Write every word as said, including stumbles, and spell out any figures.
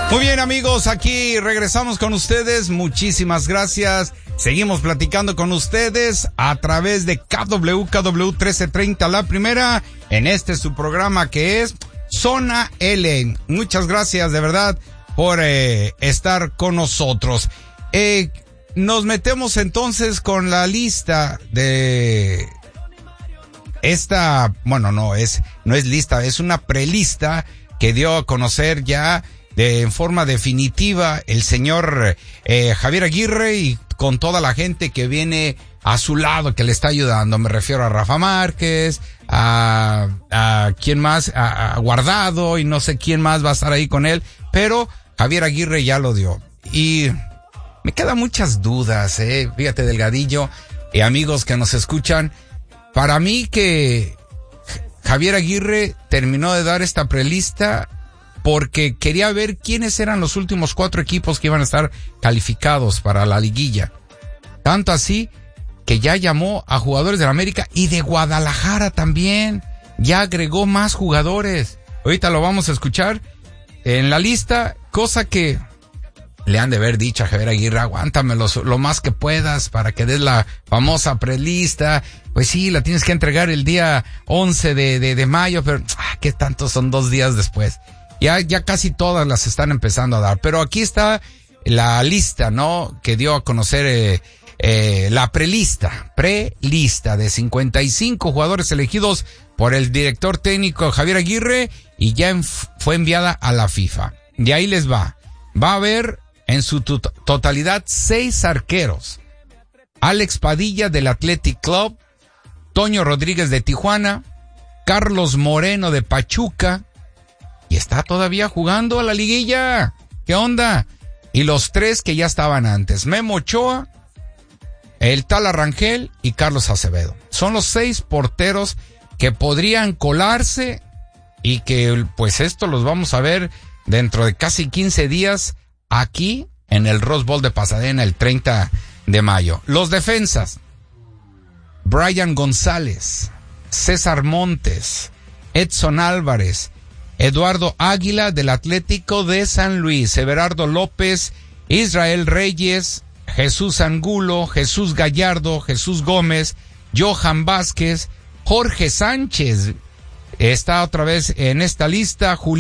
Muy bien, amigos, aquí regresamos con ustedes. Muchísimas gracias. Seguimos platicando con ustedes a través de K W K W trece treinta, la primera, en este su programa que es Zona L. Muchas gracias de verdad por eh, estar con nosotros. Eh, nos metemos entonces con la lista de esta, bueno, no es, no es lista, es una prelista que dio a conocer ya de en forma definitiva el señor eh, Javier Aguirre, y con toda la gente que viene a su lado, que le está ayudando. Me refiero a Rafa Márquez, a, a quién más, a, a Guardado, y no sé quién más va a estar ahí con él, pero Javier Aguirre ya lo dio. Y me quedan muchas dudas, eh, fíjate, Delgadillo, y amigos que nos escuchan. Para mí que Javier Aguirre terminó de dar esta prelista porque quería ver quiénes eran los últimos cuatro equipos que iban a estar calificados para la liguilla. Tanto así que ya llamó a jugadores de la América y de Guadalajara también. Ya agregó más jugadores. Ahorita lo vamos a escuchar en la lista, cosa que le han de haber dicho a Javier Aguirre: aguántame lo, lo más que puedas para que des la famosa prelista. Pues sí, la tienes que entregar el día once de, de, de mayo, pero ah, ¿qué tanto? Son dos días después. Ya, ya casi todas las están empezando a dar. Pero aquí está la lista, ¿no? Que dio a conocer eh, eh, la prelista, prelista de cincuenta y cinco jugadores elegidos por el director técnico Javier Aguirre, y ya en, fue enviada a la FIFA. De ahí les va. Va a haber en su to- totalidad seis arqueros: Alex Padilla del Athletic Club, Toño Rodríguez de Tijuana, Carlos Moreno de Pachuca, y está todavía jugando a la liguilla. ¿Qué onda? Y los tres que ya estaban antes: Memo Ochoa, el Tala Rangel y Carlos Acevedo. Son los seis porteros que podrían colarse, y que pues esto los vamos a ver dentro de casi quince días aquí en el Rose Bowl de Pasadena el treinta de mayo. Los defensas: Brian González, César Montes, Edson Álvarez, Eduardo Águila del Atlético de San Luis, Everardo López, Israel Reyes, Jesús Angulo, Jesús Gallardo, Jesús Gómez, Johan Vázquez, Jorge Sánchez está otra vez en esta lista, Julián